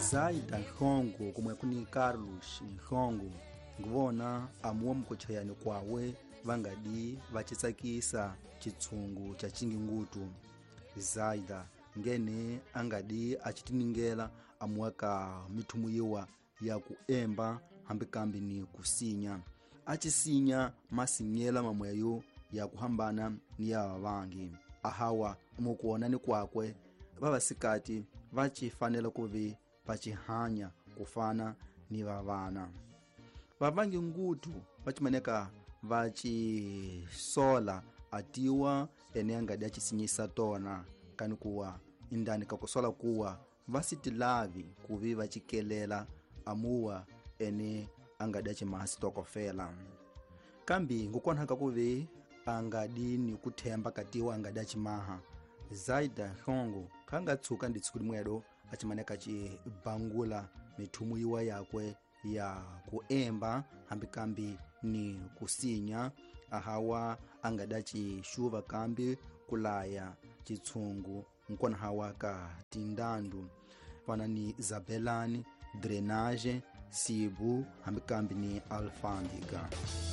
Zaida Nhongo kumwe kuni Carlos Nhongo nguvona amuwa mkuchayani kwawe vangadi vachitsakisa chitsungu cha chingingutu. Zaida ngene angadi achitiningela amuwaka mithumu yiwa ya kuemba hambikambi ni kusinya. Achisinya masinyela mamweyo ya kuhambana ni ya vangi. Ahawa mukuonani kwakwe vavasikati vachifanela kuvi pachihanya kufana ni vavana. Vavangi ngutu vachimaneka vachisola atiwa ene angadi achisinyisa tona kani kuwa indani kakusola kuwa vasitilavi kuvi vachikelela amuwa ene angadi achimasi tokofela. Kambi ngukonhaka kuvi angadi ni kuthemba katiwa angadi achimaha. Zaida Nhongo kanga tsuka ndi tsiku limwedo achimaneka chibangula mithumu yiwa yakwe ya kuemba hambikambi ni kusinya. Ahawa angadi achishuva kambi kulaya chitsungu nkona hawa ka tindandu fana ni Zabelani, Drenage, Sibu hambikambi ni Alfambiga.